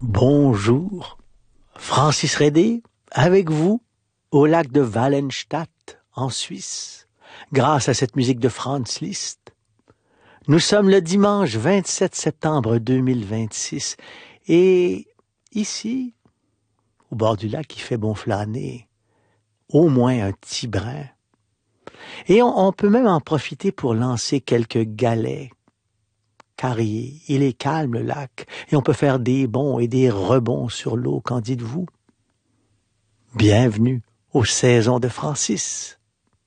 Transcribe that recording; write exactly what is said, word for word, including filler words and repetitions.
Bonjour, Francis Redé, avec vous, au lac de Wallenstadt, en Suisse, grâce à cette musique de Franz Liszt. Nous sommes le dimanche vingt-sept septembre deux mille vingt-six, et ici, au bord du lac, il fait bon flâner, au moins un petit brin. Et on, on peut même en profiter pour lancer quelques galets, car il, il est calme, le lac, et on peut faire des bonds et des rebonds sur l'eau, qu'en dites-vous? Bienvenue aux saisons de Francis.